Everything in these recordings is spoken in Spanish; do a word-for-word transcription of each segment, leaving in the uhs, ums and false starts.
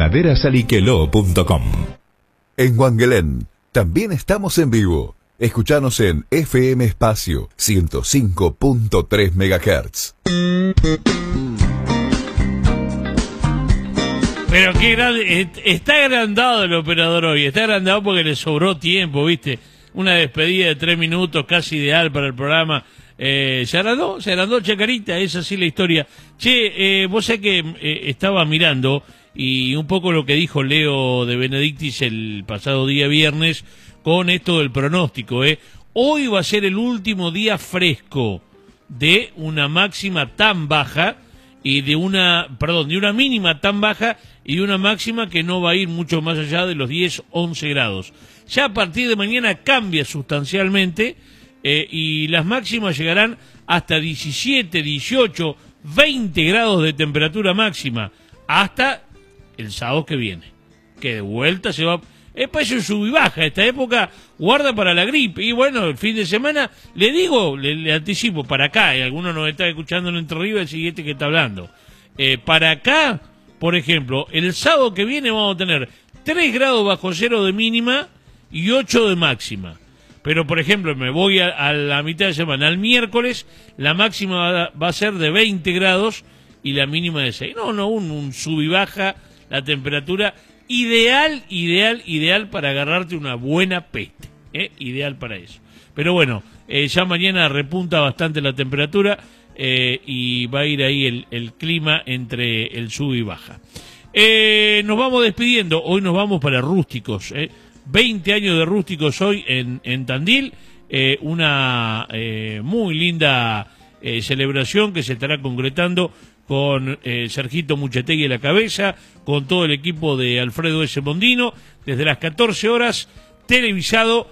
Ganaderas aliqueló punto com. En Wangelén también estamos en vivo. Escuchanos en F M Espacio ciento cinco punto tres megahertz. Pero qué grande, está agrandado el operador hoy, está agrandado porque le sobró tiempo, ¿viste? Una despedida de tres minutos casi ideal para el programa. Eh, se agrandó, se agrandó Chacarita, es así la historia. Che, eh, vos sabés que eh, estaba mirando y un poco lo que dijo Leo de Benedictis el pasado día viernes con esto del pronóstico, ¿eh? Hoy va a ser el último día fresco de una máxima tan baja y de una, perdón, de una mínima tan baja y de una máxima que no va a ir mucho más allá de los diez, once grados. Ya a partir de mañana cambia sustancialmente eh, y las máximas llegarán hasta diecisiete, dieciocho, veinte grados de temperatura máxima hasta el sábado que viene, que de vuelta se va. Es para eso sub y baja, esta época guarda para la gripe. Y bueno, el fin de semana, le digo, le, le anticipo, para acá, y algunos nos están escuchando en Entre Ríos, el siguiente que está hablando. Eh, para acá, por ejemplo, el sábado que viene vamos a tener tres grados bajo cero de mínima y ocho de máxima. Pero, por ejemplo, me voy a, a la mitad de semana, al miércoles, la máxima va, va a ser de veinte grados y la mínima de seis. No, no, un, un sub y baja la temperatura. Ideal, ideal, ideal para agarrarte una buena peste, ¿eh? Ideal para eso. Pero bueno, eh, ya mañana repunta bastante la temperatura eh, y va a ir ahí el, el clima entre el sub y baja. Eh, nos vamos despidiendo, hoy nos vamos para Rústicos, ¿eh? veinte años de Rústicos hoy en, en Tandil, eh, una eh, muy linda eh, celebración que se estará concretando con eh, Sergito Muchetegui a la cabeza, con todo el equipo de Alfredo S. Mondino, desde las catorce horas, televisado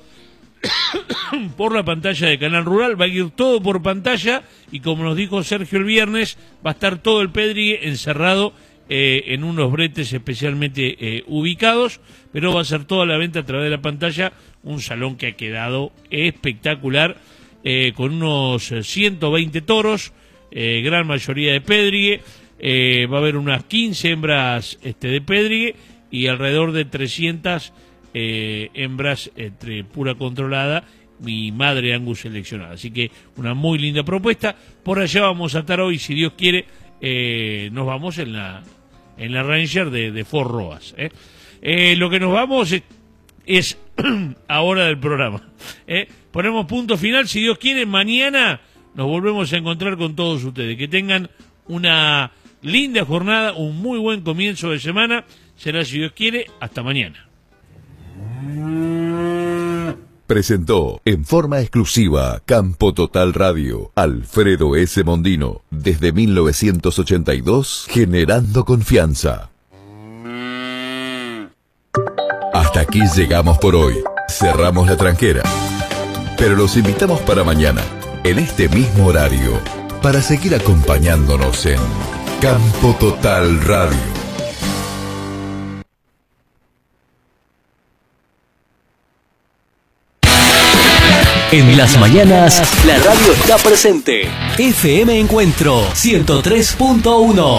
por la pantalla de Canal Rural, va a ir todo por pantalla, y como nos dijo Sergio el viernes, va a estar todo el Pedrigue encerrado eh, en unos bretes especialmente eh, ubicados, pero va a ser toda la venta a través de la pantalla, un salón que ha quedado espectacular, eh, con unos ciento veinte toros, Eh, gran mayoría de Pedrigue, eh, va a haber unas quince hembras este, de Pedrigue y alrededor de trescientas eh, hembras entre pura controlada y madre Angus seleccionada. Así que una muy linda propuesta. Por allá vamos a estar hoy, si Dios quiere, eh, nos vamos en la en la Ranger de, de Fort Roas. ¿eh? Eh, lo que nos vamos es, es ahora del programa. ¿eh? Ponemos punto final, si Dios quiere, mañana nos volvemos a encontrar con todos ustedes. Que tengan una linda jornada, un muy buen comienzo de semana. Será, si Dios quiere, hasta mañana. Presentó en forma exclusiva Campo Total Radio, Alfredo S. Mondino, desde mil novecientos ochenta y dos, generando confianza. Hasta aquí llegamos por hoy. Cerramos la tranquera. Pero los invitamos para mañana, en este mismo horario, para seguir acompañándonos en Campo Total Radio. En las mañanas, la radio está presente. F M Encuentro ciento tres punto uno.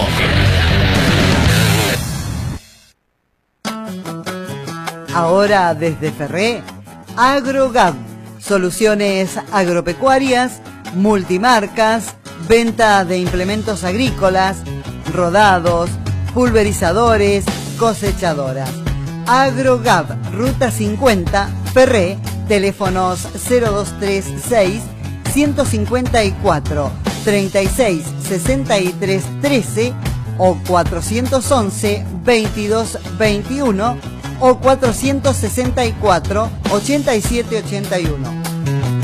Ahora desde Ferré, AgroGab. Soluciones agropecuarias, multimarcas, venta de implementos agrícolas, rodados, pulverizadores, cosechadoras. AgroGab, Ruta cincuenta, Ferré, teléfonos cero dos tres seis, uno cinco cuatro, treinta y seis, sesenta y tres, trece o cuatrocientos once, veintidós, veintiuno o cuatrocientos sesenta y cuatro, ochenta y siete ochenta y uno.